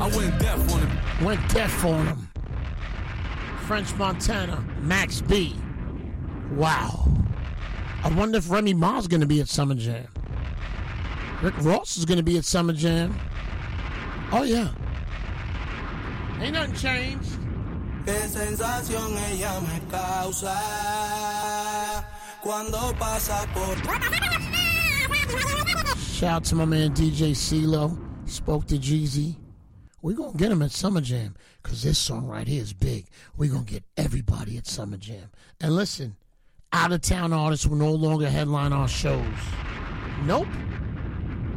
I went deaf on him. Went deaf on him. French Montana, Max B. Wow. I wonder if Remy Ma's going to be at Summer Jam. Rick Ross is going to be at Summer Jam. Oh, yeah. Ain't nothing changed. Qué sensación ella me causa cuando pasa por. Shout out to my man DJ CeeLo. Spoke to Jeezy. We're going to get him at Summer Jam because this song right here is big. We're going to get everybody at Summer Jam. And listen, out-of-town artists will no longer headline our shows. Nope.